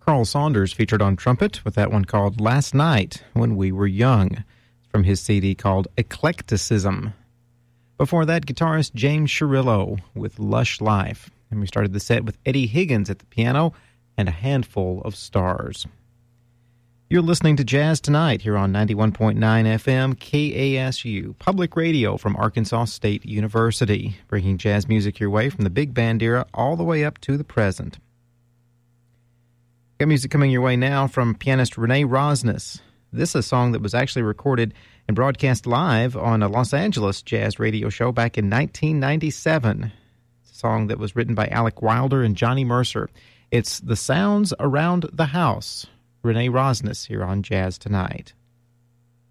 Carl Saunders featured on trumpet with that one called Last Night When We Were Young, from his CD called Eclecticism. Before that, guitarist James Scirillo with Lush Life. And we started the set with Eddie Higgins at the piano and A Handful of Stars. You're listening to Jazz Tonight here on 91.9 FM KASU, public radio from Arkansas State University, bringing jazz music your way from the big band era all the way up to the present. Got music coming your way now from pianist Renee Rosnes. This is a song that was actually recorded and broadcast live on a Los Angeles jazz radio show back in 1997. It's a song that was written by Alec Wilder and Johnny Mercer. It's The Sounds Around the House. Renee Rosnes here on Jazz Tonight.